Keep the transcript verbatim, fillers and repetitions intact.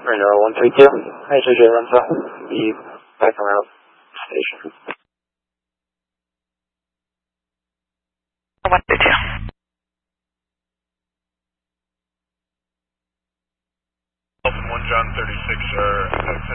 Renewal one three two. Hi, J J Renzo. Be back around station. one three two. one John thirty-six, or